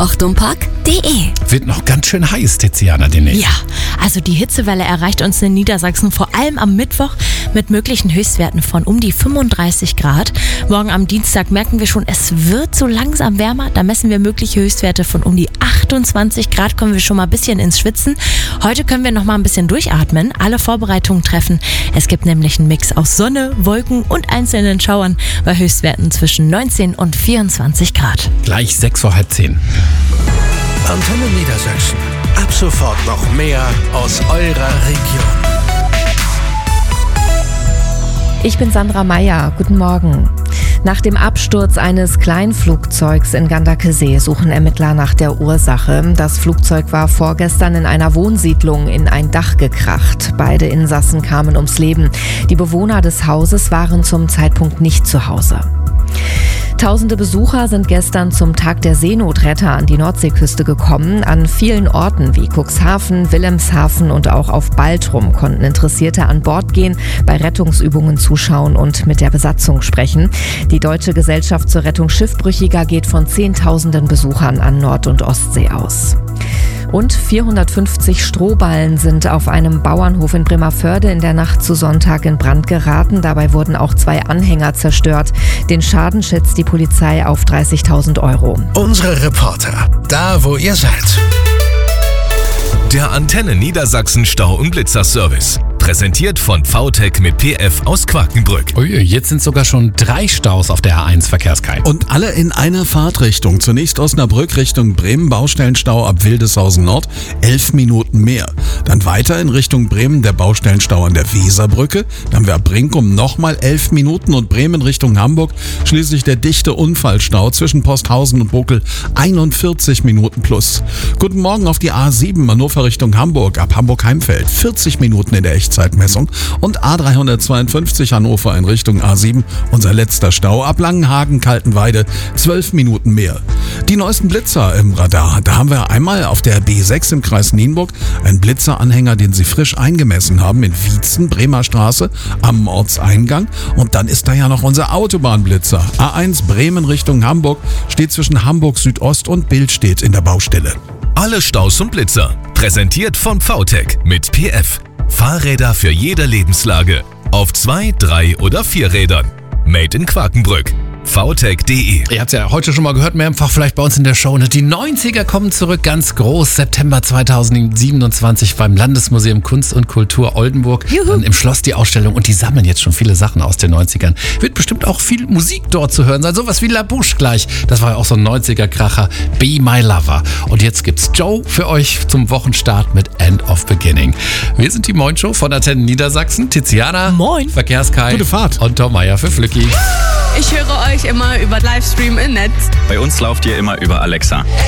achtung-park.de. Wird noch ganz schön heiß, Tiziana, demnächst. Ja, also die Hitzewelle erreicht uns in Niedersachsen vor allem am Mittwoch mit möglichen Höchstwerten von um die 35 Grad. Morgen am Dienstag merken wir schon, es wird so langsam wärmer. Da messen wir mögliche Höchstwerte von um die 28 Grad, kommen wir schon mal ein bisschen ins Schwitzen. Heute können wir noch mal ein bisschen durchatmen, alle Vorbereitungen treffen. Es gibt nämlich einen Mix aus Sonne, Wolken und einzelnen Schauern bei Höchstwerten zwischen 19 und 24 Grad. Gleich 6:30. Antenne Niedersachsen. Ab sofort noch mehr aus eurer Region. Ich bin Sandra Meyer. Guten Morgen. Nach dem Absturz eines Kleinflugzeugs in Gandakesee suchen Ermittler nach der Ursache. Das Flugzeug war vorgestern in einer Wohnsiedlung in ein Dach gekracht. Beide Insassen kamen ums Leben. Die Bewohner des Hauses waren zum Zeitpunkt nicht zu Hause. Tausende Besucher sind gestern zum Tag der Seenotretter an die Nordseeküste gekommen. An vielen Orten wie Cuxhaven, Wilhelmshaven und auch auf Baltrum konnten Interessierte an Bord gehen, bei Rettungsübungen zuschauen und mit der Besatzung sprechen. Die Deutsche Gesellschaft zur Rettung Schiffbrüchiger geht von Zehntausenden Besuchern an Nord- und Ostsee aus. Und 450 Strohballen sind auf einem Bauernhof in Bremervörde in der Nacht zu Sonntag in Brand geraten. Dabei wurden auch 2 Anhänger zerstört. Den Schaden schätzt die Polizei auf 30.000 Euro. Unsere Reporter, da wo ihr seid. Der Antenne Niedersachsen Stau- und Blitzerservice. Präsentiert von VTech mit PF aus Quakenbrück. Ui, jetzt sind sogar schon 3 Staus auf der A1 Verkehrskai. Und alle in einer Fahrtrichtung. Zunächst Osnabrück Richtung Bremen, Baustellenstau ab Wildeshausen Nord, 11 Minuten mehr. Dann weiter in Richtung Bremen der Baustellenstau an der Weserbrücke. Dann haben wir ab Brinkum nochmal 11 Minuten und Bremen Richtung Hamburg. Schließlich der dichte Unfallstau zwischen Posthausen und Bokel, 41 Minuten plus. Guten Morgen auf die A7 Hannover Richtung Hamburg, ab Hamburg-Heimfeld, 40 Minuten in der Echtzeitmessung. Und A352 Hannover in Richtung A7, unser letzter Stau, ab Langenhagen-Kaltenweide, 12 Minuten mehr. Die neuesten Blitzer im Radar, da haben wir einmal auf der B6 im Kreis Nienburg einen Blitzeranhänger, den sie frisch eingemessen haben in Wietzen, Bremer Straße, am Ortseingang. Und dann ist da ja noch unser Autobahnblitzer. A1 Bremen Richtung Hamburg, steht zwischen Hamburg Südost und Billstedt in der Baustelle. Alle Staus und Blitzer. Präsentiert von VTech mit PF. Fahrräder für jede Lebenslage. Auf 2, 3 oder 4 Rädern. Made in Quakenbrück. VTech.de. Ihr habt es ja heute schon mal gehört, mehrfach vielleicht bei uns in der Show. Die 90er kommen zurück, ganz groß. September 2027 beim Landesmuseum Kunst und Kultur Oldenburg. Dann im Schloss die Ausstellung und die sammeln jetzt schon viele Sachen aus den 90ern. Wird bestimmt auch viel Musik dort zu hören sein. Sowas wie La Bouche gleich. Das war ja auch so ein 90er-Kracher. Be My Lover. Und jetzt gibt's Joe für euch zum Wochenstart mit End of Beginning. Wir sind die Moin Show von Antenne Niedersachsen. Tiziana. Moin. Verkehrskai. Gute Fahrt. Und Tom Meyer für Flücki. Ich höre euch immer über Livestream im Netz. Bei uns lauft ihr immer über Alexa.